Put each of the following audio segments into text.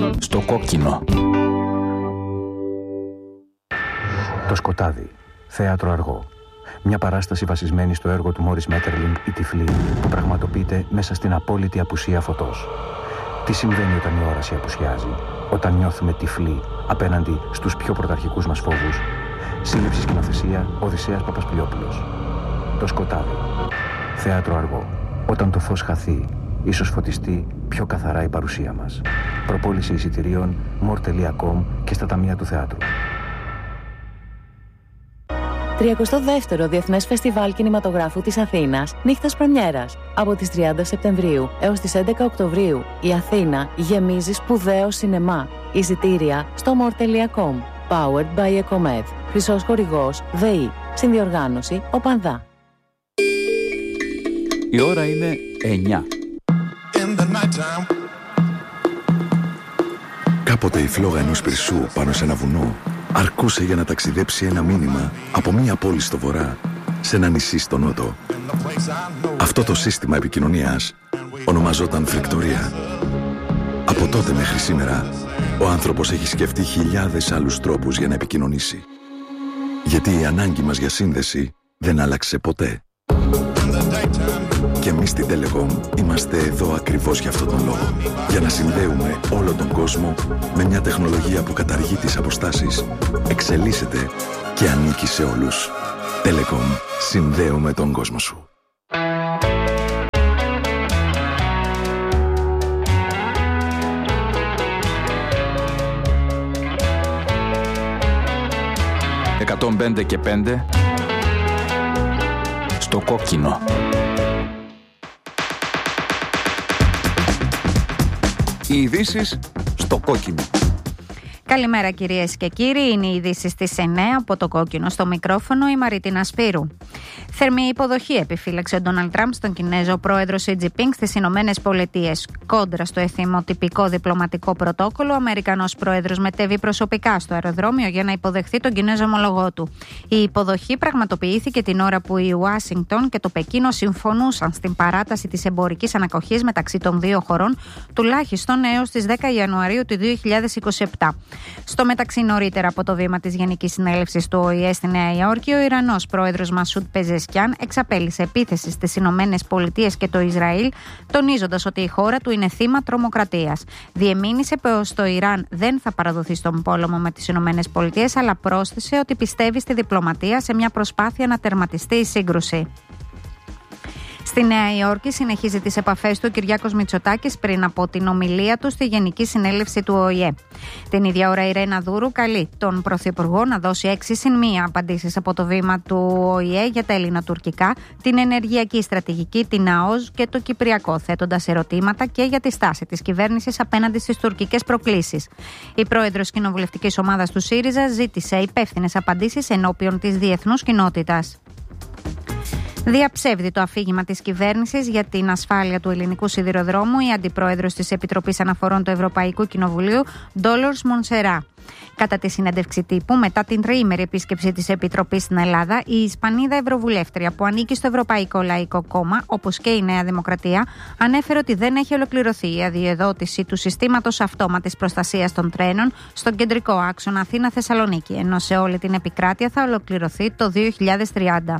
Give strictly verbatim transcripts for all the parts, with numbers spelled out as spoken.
Στο κόκκινο. Το σκοτάδι. Θέατρο αργό. Μια παράσταση βασισμένη στο έργο του Μόρις Μέττερλινγκ «Η Τυφλή» που πραγματοποιείται μέσα στην απόλυτη απουσία φωτός. Τι συμβαίνει όταν η όραση απουσιάζει, όταν νιώθουμε τυφλοί απέναντι στους πιο πρωταρχικούς μας φόβους. Σύλληψη σκηνοθεσία Οδυσσέας Παπασπιλιόπουλος. Το σκοτάδι. Θέατρο αργό. Όταν το φως χαθεί, ίσως φωτιστεί πιο καθαρά η παρουσία μας. Προπόληση εισιτηρίων μορ τελεία κομ και στα ταμεία του θεάτρου. τριακοστό δεύτερο Διεθνές Φεστιβάλ Κινηματογράφου της Αθήνας, νύχτας πρεμιέρας. Από τις τριάντα Σεπτεμβρίου έως τις έντεκα Οκτωβρίου, η Αθήνα γεμίζει σπουδαίο σινεμά. Εισιτήρια στο μορ τελεία κομ. Powered by Ecomed. Χρυσός χορηγός ΔΕΗ. Συνδιοργάνωση Οπανδά. Η ώρα είναι εννιά. Κάποτε η φλόγα ενός πυρσού πάνω σε ένα βουνό αρκούσε για να ταξιδέψει ένα μήνυμα από μία πόλη στο βορρά σε ένα νησί στο νότο. Αυτό το σύστημα επικοινωνίας ονομαζόταν φρικτορία. Από τότε μέχρι σήμερα, ο άνθρωπος έχει σκεφτεί χιλιάδες άλλους τρόπους για να επικοινωνήσει. Γιατί η ανάγκη μας για σύνδεση δεν άλλαξε ποτέ. Και εμείς στην Telecom είμαστε εδώ ακριβώς για αυτόν τον λόγο. Για να συνδέουμε όλο τον κόσμο με μια τεχνολογία που καταργεί τις αποστάσεις, εξελίσσεται και ανήκει σε όλους. Telecom. Συνδέουμε τον κόσμο σου. εκατόν πέντε και πέντε στο κόκκινο. Οι ειδήσεις στο κόκκινο. Καλημέρα κυρίες και κύριοι, είναι οι ειδήσεις στις εννέα από το κόκκινο. Στο μικρόφωνο η Μαρίτινα Σπύρου. Θερμή υποδοχή επιφύλαξε ο Ντόναλντ Τραμπ στον Κινέζο πρόεδρο Σι Τζινπίνγκ στις Ηνωμένες Πολιτείες. Κόντρα στο εθιμοτυπικό διπλωματικό πρωτόκολλο, ο Αμερικανός πρόεδρος μετέβη προσωπικά στο αεροδρόμιο για να υποδεχθεί τον Κινέζο ομολογό του. Η υποδοχή πραγματοποιήθηκε την ώρα που η Ουάσιγκτον και το Πεκίνο συμφωνούσαν στην παράταση της εμπορικής ανακοχής μεταξύ των δύο χωρών, τουλάχιστον έως τις δέκα Ιανουαρίου του δύο χιλιάδες είκοσι επτά. Στο μεταξύ, νωρίτερα από το βήμα της Γενικής Συνέλευσης του Ο Η Ε στη Νέα Υόρκη, ο Ιρανός πρόεδρος Μασούντ Πεζεσκιάν εξαπέλυσε επίθεση στις Ηνωμένες Πολιτείες και το Ισραήλ, τονίζοντας ότι η χώρα του είναι θύμα τρομοκρατίας. Διεμήνυσε πως το Ιράν δεν θα παραδοθεί στον πόλεμο με τις Ηνωμένες Πολιτείες, αλλά πρόσθεσε ότι πιστεύει στη διπλωματία σε μια προσπάθεια να τερματιστεί η σύγκρουση. Στη Νέα Υόρκη συνεχίζει τις επαφές του ο Κυριάκος Μητσοτάκης πριν από την ομιλία του στη Γενική Συνέλευση του Ο Η Ε. Την ίδια ώρα η Ρένα Δούρου καλεί τον Πρωθυπουργό να δώσει έξι συν μία απαντήσεις από το βήμα του Ο Η Ε για τα ελληνοτουρκικά, την ενεργειακή στρατηγική, την ΑΟΣ και το Κυπριακό, θέτοντας ερωτήματα και για τη στάση της κυβέρνησης απέναντι στις τουρκικές προκλήσεις. Η πρόεδρος κοινοβουλευτικής ομάδας του ΣΥΡΙΖΑ ζήτησε υπεύθυνες απαντήσεις ενώπιον της διεθνούς κοινότητας. Διαψεύδει το αφήγημα της κυβέρνησης για την ασφάλεια του ελληνικού σιδηροδρόμου η αντιπρόεδρος της Επιτροπής Αναφορών του Ευρωπαϊκού Κοινοβουλίου, Ντόλορς Μονσερά. Κατά τη συνέντευξη τύπου, μετά την τριήμερη επίσκεψη της Επιτροπής στην Ελλάδα, η Ισπανίδα Ευρωβουλεύτρια που ανήκει στο Ευρωπαϊκό Λαϊκό Κόμμα, όπως και η Νέα Δημοκρατία, ανέφερε ότι δεν έχει ολοκληρωθεί η αδειοδότηση του συστήματος αυτόματης προστασίας των τρένων στον κεντρικό άξονα Αθήνα-Θεσσαλονίκη, ενώ σε όλη την επικράτεια θα ολοκληρωθεί το δύο χιλιάδες τριάντα.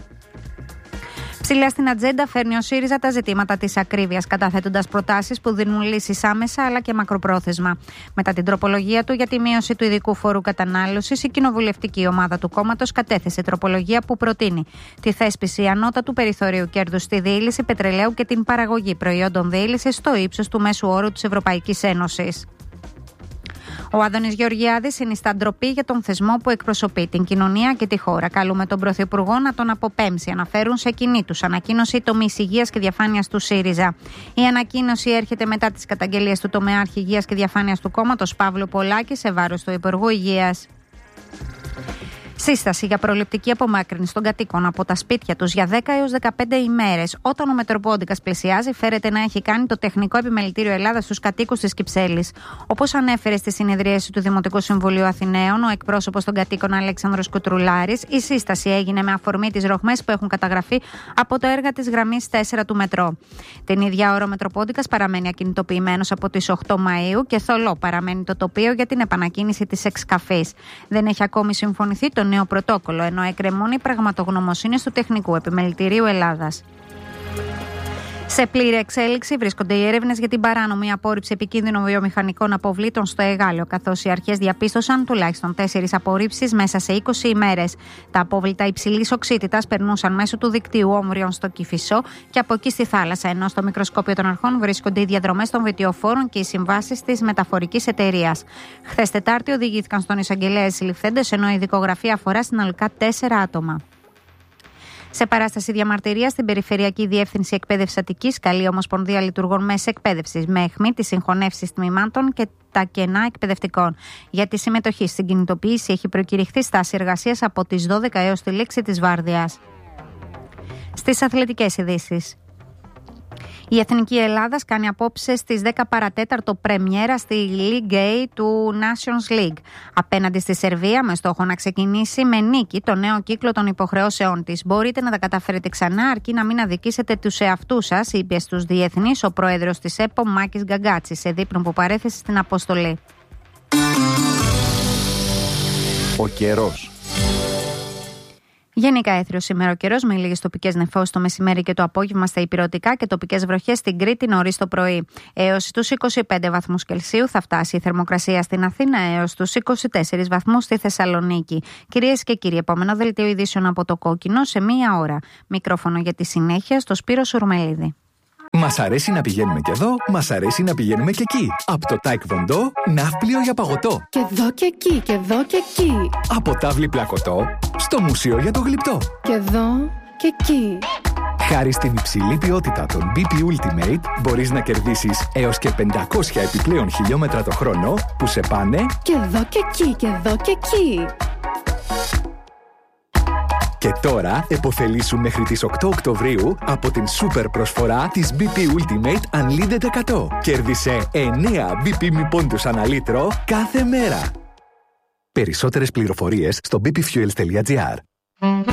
Ψηλά στην ατζέντα φέρνει ο ΣΥΡΙΖΑ τα ζητήματα της ακρίβειας, καταθέτοντας προτάσεις που δίνουν λύσεις άμεσα αλλά και μακροπρόθεσμα. Μετά την τροπολογία του για τη μείωση του ειδικού φόρου κατανάλωσης, η κοινοβουλευτική ομάδα του κόμματος κατέθεσε τροπολογία που προτείνει τη θέσπιση ανώτατου περιθωρίου κέρδους στη διήλυση πετρελαίου και την παραγωγή προϊόντων διήλυσης στο ύψος του μέσου όρου της Ευρωπαϊκής Ένωσης. Ο Άδωνης Γεωργιάδης συνιστά ντροπή για τον θεσμό που εκπροσωπεί την κοινωνία και τη χώρα. Καλούμε τον Πρωθυπουργό να τον αποπέμψει, αναφέρουν σε κοινή τους ανακοίνωση τομείς υγείας και διαφάνειας του ΣΥΡΙΖΑ. Η ανακοίνωση έρχεται μετά τις καταγγελίες του τομεάρχη υγείας και διαφάνειας του κόμματος Παύλου Πολάκη σε βάρος του Υπουργού Υγείας. Σύσταση για προληπτική απομάκρυνση των κατοίκων από τα σπίτια τους για δέκα έως δεκαπέντε ημέρες. Όταν ο Μετροπόντικας πλησιάζει, φέρεται να έχει κάνει το Τεχνικό Επιμελητήριο Ελλάδας στους κατοίκους της Κυψέλης. Όπως ανέφερε στη συνεδρίαση του Δημοτικού Συμβουλίου Αθηναίων ο εκπρόσωπος των κατοίκων Αλέξανδρος Κουτρουλάρης, η σύσταση έγινε με αφορμή τις ρογμές που έχουν καταγραφεί από το έργα της γραμμής τέσσερα του μετρό. Την ίδια ώρα ο Μετροπόντικας παραμένει ακινητοποιημένος από τις οκτώ Μαΐου και θολό παραμένει το τοπίο για την επανακίνηση της εξκαφής. Δεν έχει ακόμη συμφωνηθεί το νέο πρωτόκολλο, ενώ εκκρεμούν οι πραγματογνωμοσύνες του Τεχνικού Επιμελητηρίου Ελλάδας. Σε πλήρη εξέλιξη βρίσκονται οι έρευνες για την παράνομη απόρριψη επικίνδυνων βιομηχανικών αποβλήτων στο Εγάλεο, καθώς οι αρχές διαπίστωσαν τουλάχιστον τέσσερις απορρίψεις μέσα σε είκοσι ημέρες. Τα απόβλητα υψηλής οξύτητας περνούσαν μέσω του δικτύου όμβριων στο Κηφισό και από εκεί στη θάλασσα, ενώ στο μικροσκόπιο των αρχών βρίσκονται οι διαδρομές των βιτιοφόρων και οι συμβάσεις της μεταφορικής εταιρείας. Χθες Τετάρτη οδηγήθηκαν στον εισαγγελέα οι συλληφθέντες, ενώ η δικογραφία αφορά συνολικά τέσσερα άτομα. Σε παράσταση διαμαρτυρίας στην Περιφερειακή Διεύθυνση Εκπαίδευσης Αττικής, καλεί η Ομοσπονδία Λειτουργών Μέσης Εκπαίδευσης με αιχμή τις συγχωνεύσεις τμήματων και τα κενά εκπαιδευτικών. Για τη συμμετοχή στην κινητοποίηση έχει προκηρυχθεί στάση εργασίας από τις δώδεκα έως τη λήξη της βάρδιας. Στις αθλητικές ειδήσεις. Η Εθνική Ελλάδας κάνει απόψε στις δέκα παρατέταρτο πρεμιέρα στη League A του Nations League απέναντι στη Σερβία, με στόχο να ξεκινήσει με νίκη το νέο κύκλο των υποχρεώσεών της. Μπορείτε να τα καταφέρετε ξανά, αρκεί να μην αδικήσετε τους εαυτούς σας, είπε στους διεθνείς ο πρόεδρος της ΕΠΟ Μάκης Γκαγκάτσης σε δείπνο που παρέθεσε στην αποστολή. Ο καιρός. Γενικά έθριο σήμερα ο καιρός, με λίγες τοπικές νεφώσεις το μεσημέρι και το απόγευμα στα ηπειρωτικά και τοπικές βροχές στην Κρήτη νωρίς το πρωί. Έως τους είκοσι πέντε βαθμούς Κελσίου θα φτάσει η θερμοκρασία στην Αθήνα, έως τους είκοσι τέσσερις βαθμούς στη Θεσσαλονίκη. Κυρίες και κύριοι, επόμενο δελτίο ειδήσεων από το Κόκκινο σε μία ώρα. Μικρόφωνο για τη συνέχεια στο Σπύρο Σουρμελίδη. Μας αρέσει να πηγαίνουμε και εδώ, μας αρέσει να πηγαίνουμε και εκεί. Από το Taekwondo, ναύπλιο για παγωτό. Και εδώ και εκεί, και εδώ και εκεί. Από τάβλη πλακωτό, στο μουσείο για το γλυπτό. Και εδώ και εκεί. Χάρη στην υψηλή ποιότητα των μπι πι Ultimate, μπορείς να κερδίσεις έως και πεντακόσια επιπλέον χιλιόμετρα το χρόνο που σε πάνε και εδώ και εκεί, και εδώ και εκεί. Και τώρα επωφελήσου μέχρι τις οκτώ Οκτωβρίου από την σούπερ προσφορά της μπι πι Ultimate Unlimited εκατό. Κέρδισε εννέα μπι πι μη πόντους ανά λίτρο κάθε μέρα. Περισσότερες πληροφορίες στο μπι πι fuels τελεία τζι άρ.